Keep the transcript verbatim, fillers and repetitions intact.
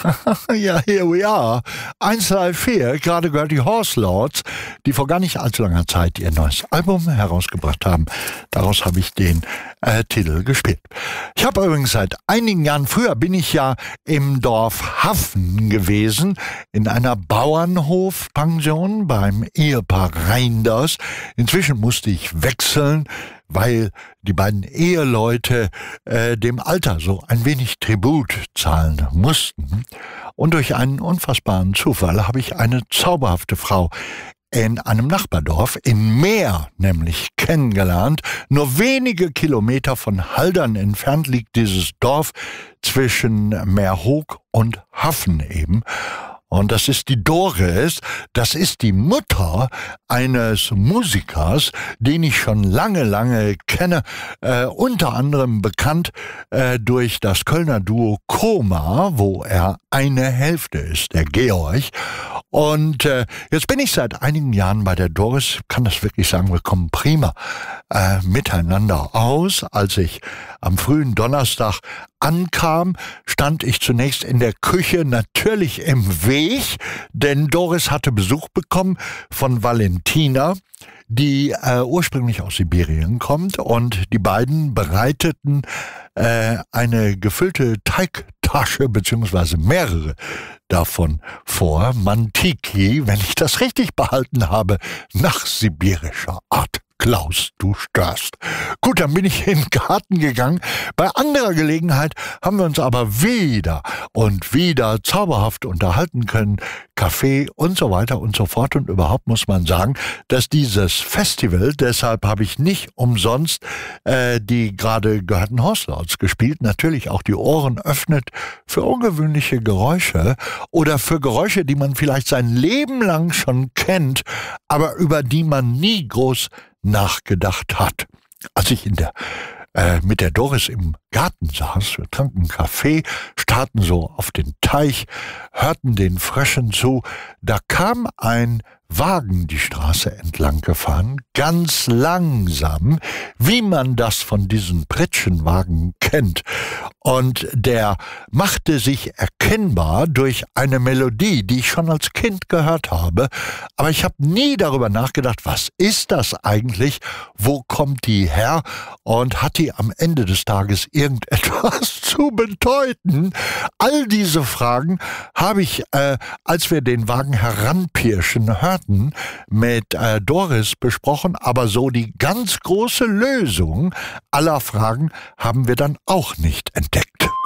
Ja, here we are. eins drei vier, gerade gehört die Horse Lords, die vor gar nicht allzu langer Zeit ihr neues Album herausgebracht haben. Daraus habe ich den äh, Titel gespielt. Ich habe übrigens seit einigen Jahren, früher bin ich ja im Dorf Haffen gewesen, in einer Bauernhofpension beim Ehepaar Reinders. Inzwischen musste ich wechseln, weil die beiden Eheleute äh, dem Alter so ein wenig Tribut zahlen mussten. Und durch einen unfassbaren Zufall habe ich eine zauberhafte Frau in einem Nachbardorf, in Meer nämlich, kennengelernt. Nur wenige Kilometer von Haldern entfernt liegt dieses Dorf zwischen Meerhoek und Haffen eben. Und das ist die Doris, das ist die Mutter eines Musikers, den ich schon lange, lange kenne, äh, unter anderem bekannt äh, durch das Kölner Duo Koma, wo er eine Hälfte ist, der Georg. Und äh, jetzt bin ich seit einigen Jahren bei der Doris, kann das wirklich sagen, wir kommen prima äh, miteinander aus. Als ich am frühen Donnerstag ankam, stand ich zunächst in der Küche, natürlich im Weg, denn Doris hatte Besuch bekommen von Valentina, die äh, ursprünglich aus Sibirien kommt, und die beiden bereiteten äh, eine gefüllte Teigtasche, beziehungsweise mehrere davon vor, Mantiki, wenn ich das richtig behalten habe, nach sibirischer Art. Klaus, du störst. Gut, dann bin ich in den Garten gegangen. Bei anderer Gelegenheit haben wir uns aber wieder und wieder zauberhaft unterhalten können. Kaffee und so weiter und so fort. Und überhaupt muss man sagen, dass dieses Festival, deshalb habe ich nicht umsonst äh, die gerade gehörten Horse Lords gespielt, natürlich auch die Ohren öffnet für ungewöhnliche Geräusche oder für Geräusche, die man vielleicht sein Leben lang schon kennt, aber über die man nie groß nachgedacht hat. Als ich in der äh, mit der Doris im Garten saß, wir tranken Kaffee, starrten so auf den Teich, hörten den Fröschen zu, da kam ein Wagen die Straße entlang gefahren, ganz langsam, wie man das von diesen Pritschenwagen kennt. Und der machte sich erkennbar durch eine Melodie, die ich schon als Kind gehört habe. Aber ich habe nie darüber nachgedacht, was ist das eigentlich? Wo kommt die her? Und hat die am Ende des Tages irgendetwas zu bedeuten? All diese Fragen habe ich, äh, als wir den Wagen heranpirschen hörten, mit äh, Doris besprochen, aber so die ganz große Lösung aller Fragen haben wir dann auch nicht entdeckt.